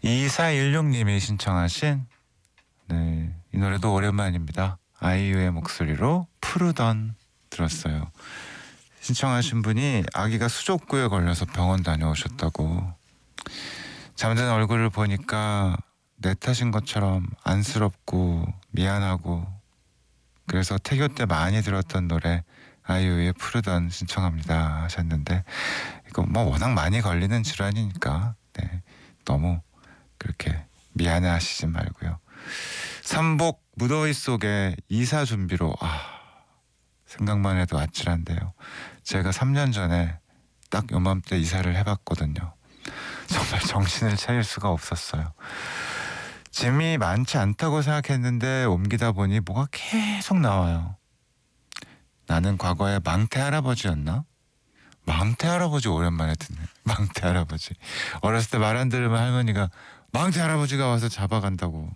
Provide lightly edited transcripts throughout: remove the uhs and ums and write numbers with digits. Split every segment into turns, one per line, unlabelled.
2416님이 신청하신 이 노래도 오랜만입니다. 아이유의 목소리로 푸르던 들었어요. 신청하신 분이 아기가 수족구에 걸려서 병원 다녀오셨다고. 잠든 얼굴을 보니까 내 탓인 것처럼 안쓰럽고 미안하고, 그래서 태교 때 많이 들었던 노래 아이유의 푸르던 신청합니다 하셨는데, 이거 뭐 워낙 많이 걸리는 질환이니까 너무 그렇게 미안해 하시지 말고요. 삼복 무더위 속에 이사 준비로, 생각만 해도 아찔한데요. 제가 3년 전에 딱 요맘때 이사를 해봤거든요. 정말 정신을 차릴 수가 없었어요. 짐이 많지 않다고 생각했는데 옮기다 보니 뭐가 계속 나와요. 나는 과거에 망태 할아버지였나? 망태 할아버지 오랜만에 듣네. 망태 할아버지. 어렸을 때 말 안 들으면 할머니가 망태 할아버지가 와서 잡아간다고.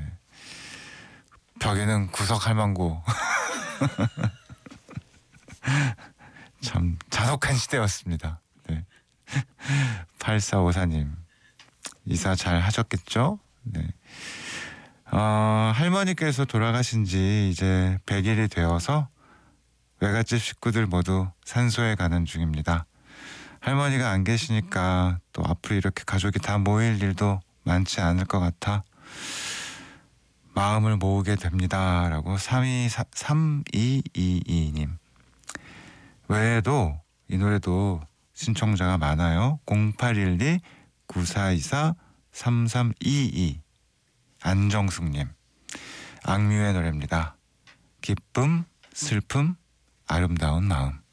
벽에는 구석 할망구. 참 잔혹한 시대였습니다. 8454님 이사 잘 하셨겠죠? 할머니께서 돌아가신 지 이제 100일이 되어서 외갓집 식구들 모두 산소에 가는 중입니다. 할머니가 안 계시니까 또 앞으로 이렇게 가족이 다 모일 일도 많지 않을 것 같아 마음을 모으게 됩니다 라고 3222님. 외에도 이 노래도 신청자가 많아요. 0812-9424-3322 안정숙님. 악뮤의 노래입니다. 기쁨, 슬픔, 아름다운 마음.